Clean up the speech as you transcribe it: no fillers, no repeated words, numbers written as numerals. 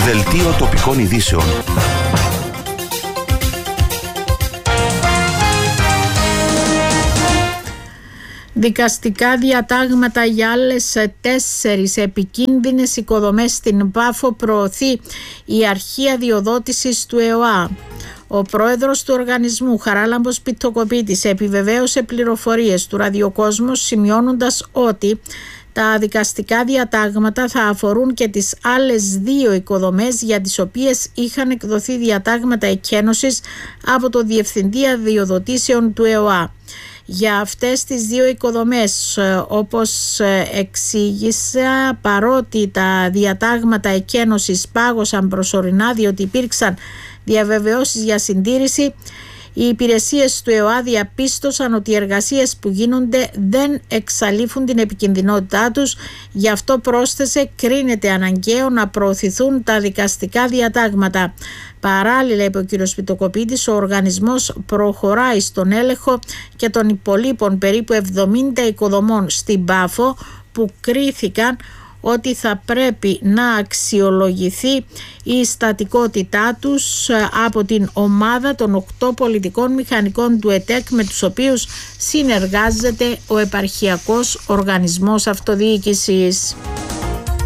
Δελτίο τοπικών ειδήσεων. Δικαστικά διατάγματα για άλλες 4 επικίνδυνες οικοδομές στην Πάφο προωθεί η αρχή αδειοδότησης του ΕΟΑ. Ο πρόεδρος του οργανισμού, Χαράλαμπος Πιτοκοπίτης, επιβεβαίωσε πληροφορίες του Ραδιοκόσμου, σημειώνοντας ότι τα δικαστικά διατάγματα θα αφορούν και τις άλλες 2 οικοδομές για τις οποίες είχαν εκδοθεί διατάγματα εκκένωσης από το Διευθυντή Αδειοδοτήσεων του ΕΟΑ. Για αυτές τις 2 οικοδομές, όπως εξήγησα, παρότι τα διατάγματα εκκένωσης πάγωσαν προσωρινά διότι υπήρξαν διαβεβαιώσεις για συντήρηση, οι υπηρεσίες του ΕΟΑ διαπίστωσαν ότι οι εργασίες που γίνονται δεν εξαλείφουν την επικινδυνότητά τους. Γι' αυτό, πρόσθεσε, κρίνεται αναγκαίο να προωθηθούν τα δικαστικά διατάγματα. Παράλληλα, είπε ο κ. Πιτοκοπίτης, ο οργανισμός προχωράει στον έλεγχο και των υπολείπων περίπου 70 οικοδομών στην Πάφο που κρίθηκαν ότι θα πρέπει να αξιολογηθεί η στατικότητά τους από την ομάδα των 8 πολιτικών μηχανικών του ΕΤΕΚ, με τους οποίους συνεργάζεται ο Επαρχιακός Οργανισμός Αυτοδιοίκησης.